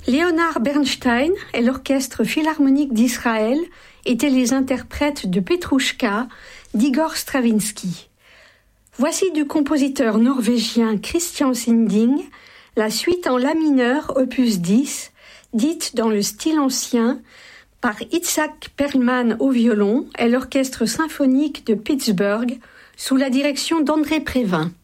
Leonard Bernstein et l'Orchestre Philharmonique d'Israël étaient les interprètes de Petrouchka d'Igor Stravinsky. Voici du compositeur norvégien Christian Sinding la suite en la mineur opus 10, dite dans le style ancien par Itzhak Perlman au violon et l'Orchestre symphonique de Pittsburgh sous la direction d'André Prévin.